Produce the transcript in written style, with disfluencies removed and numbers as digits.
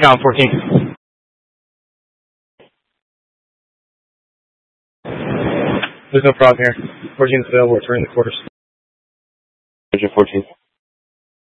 Count 14. There's no problem here. 14 is available. Returning the quarters. Roger, 14.